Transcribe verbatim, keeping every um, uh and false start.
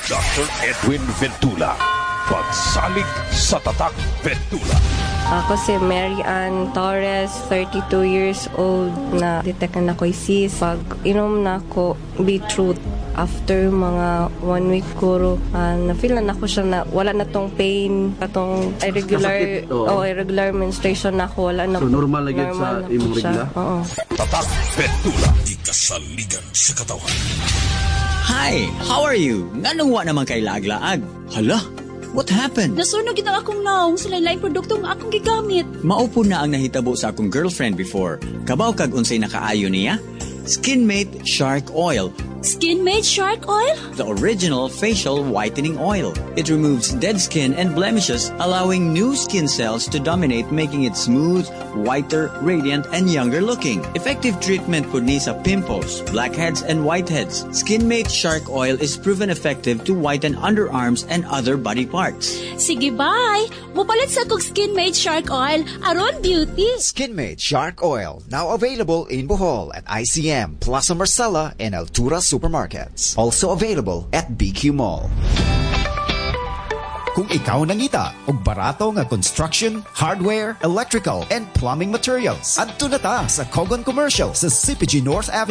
Doctor Edwin Ventula. Pagsalig sa Tatak Ventula. Ako si Mary Ann Torres, thirty-two years old, na detect na ako'y sis. Pag inom na ako beetroot, after mga one week kuro, uh, na-feel na ako siya na wala na tong pain, katong irregular, o oh, irregular menstruation na ako, wala na. So normal lagi sa imong regla? Oo. Tatak Ventula. Ikasaligan sa katawan. Hi, how are you? Nganong wa naman kay laag-laag? Hala, what happened? Nasunog ito akong naong sa lain-lain produkto nga akong gigamit. Maupo na ang nahitabo sa akong girlfriend before. Kabaw kag unsay nakaayo niya? Skinmate Shark Oil. Skin-made shark oil? The original facial whitening oil. It removes dead skin and blemishes, allowing new skin cells to dominate, making it smooth, whiter, radiant, and younger looking. Effective treatment po ni sa pimples, blackheads, and whiteheads. Skin-made shark oil is proven effective to whiten underarms and other body parts. Sige, bye! Mupalit sa kong skin-made shark oil, aron beauty. Skin-made shark oil, now available in Bohol at I C M, Plaza Marcela, and Altura Supermarkets. Also available at B Q Mall. Kung ikaw nangita og barato nga construction, hardware, electrical, and plumbing materials, adto na ta sa Kogon Commercial sa C P G North Avenue.